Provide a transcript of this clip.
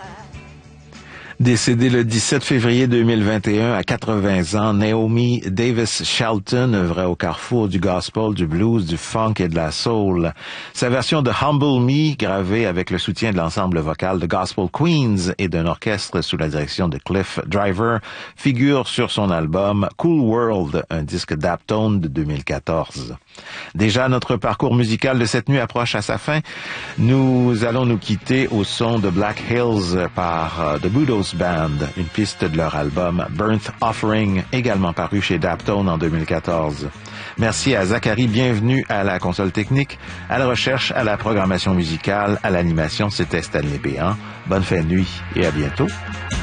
Décédée le 17 février 2021 à 80 ans, Naomi Davis Shelton œuvrait au carrefour du gospel, du blues, du funk et de la soul. Sa version de Humble Me, gravée avec le soutien de l'ensemble vocal de Gospel Queens et d'un orchestre sous la direction de Cliff Driver, figure sur son album Cool World, un disque d'Aptone de 2014. Déjà, notre parcours musical de cette nuit approche à sa fin. Nous allons nous quitter au son de Black Hills par The Budos Band, une piste de leur album Burnt Offering, également paru chez Daptone en 2014. Merci à Zachary, bienvenue à la console technique, à la recherche, à la programmation musicale, à l'animation, c'était Stanley Béant. Bonne fin de nuit et à bientôt.